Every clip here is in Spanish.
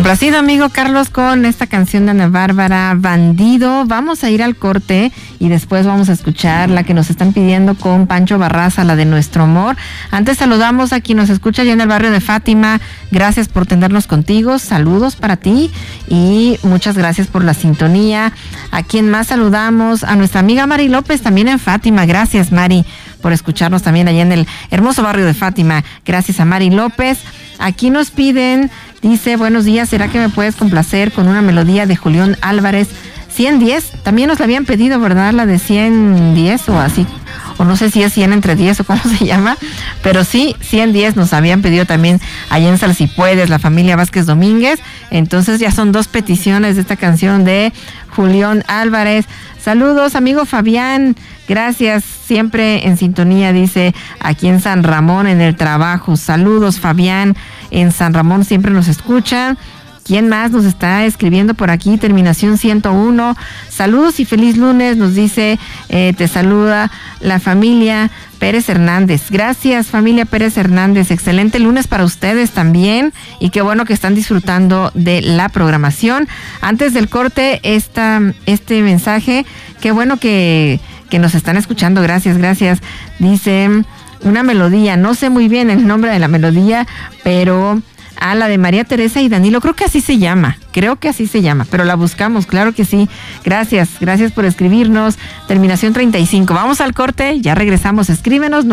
Complacido, amigo Carlos, con esta canción de Ana Bárbara, Bandido. Vamos a ir al corte y después vamos a escuchar la que nos están pidiendo con Pancho Barraza, la de Nuestro Amor. Antes saludamos a quien nos escucha allá en el barrio de Fátima. Gracias por tenernos contigo. Saludos para ti y muchas gracias por la sintonía. A quien más saludamos, a nuestra amiga Mari López, también en Fátima. Gracias, Mari, por escucharnos también allá en el hermoso barrio de Fátima. Gracias a Mari López. Aquí nos piden, dice, buenos días, ¿será que me puedes complacer con una melodía de Julián Álvarez? 110, también nos la habían pedido, ¿verdad? La de 110 o así, o no sé si es 100 entre 10 o cómo se llama, pero sí, 110 nos habían pedido también allá en Sal Si Puedes, la familia Vázquez Domínguez. Entonces ya son 2 peticiones de esta canción de Julián Álvarez. Saludos, amigo Fabián, gracias, siempre en sintonía, dice, aquí en San Ramón, en el trabajo. Saludos, Fabián, en San Ramón siempre nos escuchan. ¿Quién más nos está escribiendo por aquí? Terminación 101. Saludos y feliz lunes, nos dice, te saluda la familia Pérez Hernández. Gracias, familia Pérez Hernández. Excelente lunes para ustedes también. Y qué bueno que están disfrutando de la programación. Antes del corte, este mensaje, qué bueno que nos están escuchando. Gracias. Dice, una melodía, no sé muy bien el nombre de la melodía, pero... la de María Teresa y Danilo, creo que así se llama, pero la buscamos, claro que sí. Gracias por escribirnos. Terminación 35. Vamos al corte, ya regresamos. Escríbenos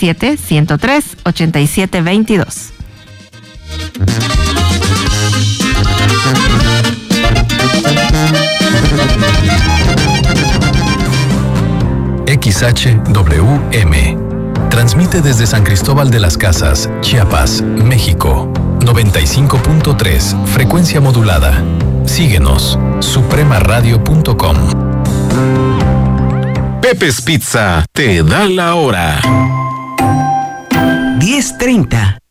967-103-8722. XHWM transmite desde San Cristóbal de las Casas, Chiapas, México. 95.3, frecuencia modulada. Síguenos, supremaradio.com. Pepe's Pizza te da la hora. 10:30.